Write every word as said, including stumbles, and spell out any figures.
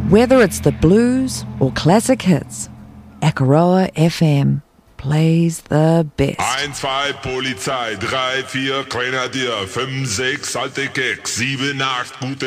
Whether it's the blues or classic hits, Akaroa F M plays the best. eins, zwei, Polizei, drei, vier, Grenadier, fünf, sechs, alte Keks, sieben, acht, gute